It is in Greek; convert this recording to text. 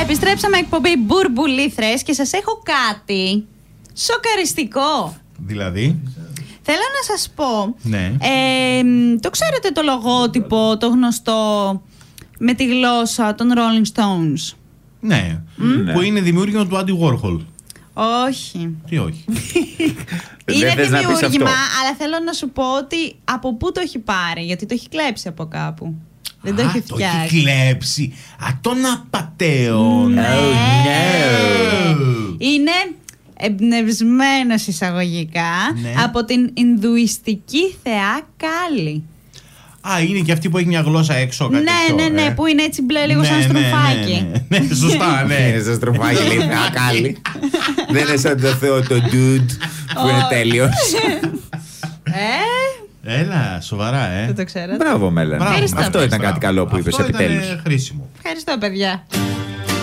Επιστρέψαμε εκπομπή Μπουρμπουλήθρες και σας έχω κάτι σοκαριστικό. Δηλαδή? Θέλω να σας πω, ναι. Το ξέρετε το λογότυπο, το γνωστό με τη γλώσσα των Rolling Stones? Ναι, που είναι δημιούργημα του Andy Warhol. Όχι. Τι όχι? Είναι δημιούργημα, αλλά θέλω να σου πω ότι από πού το έχει πάρει, γιατί το έχει κλέψει από κάπου. Δεν το έχει φτιάξει. Το έχει κλέψει. Τον απατέων. Ναι. Είναι εμπνευσμένος εισαγωγικά από την Ινδουιστική θεά Κάλι. Είναι και αυτή που έχει μια γλώσσα έξω. Ναι, που είναι έτσι μπλε λίγο σαν στροφάκι. Ναι, σωστά, ναι. Είναι σαν στροφάκι, λέει θεά Κάλι. Δεν είναι σαν το θεό το dude που είναι τέλειος. Έλα, σοβαρά, Δεν το ξέρατε. Μπράβο, Μέλαν. Αυτό ήταν κάτι καλό που είπες επιτέλους. Χρήσιμο. Ευχαριστώ, παιδιά.